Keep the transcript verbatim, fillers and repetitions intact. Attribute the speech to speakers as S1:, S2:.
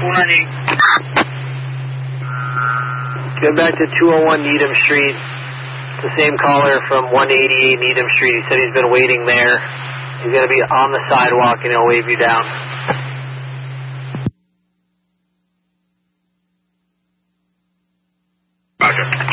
S1: four ninety-eight.
S2: Go back to two oh one Needham Street. It's the same caller from one eighty-eight Needham Street. He said he's been waiting there. He's going to be on the sidewalk and he'll wave you down.
S1: Roger.